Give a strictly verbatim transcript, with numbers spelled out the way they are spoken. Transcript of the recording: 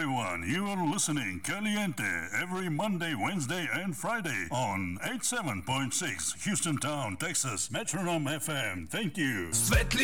everyone. You are listening Caliente every Monday, Wednesday, and Friday on eighty-seven point six Houston Town, Texas, Metronome F M. Thank you. Светли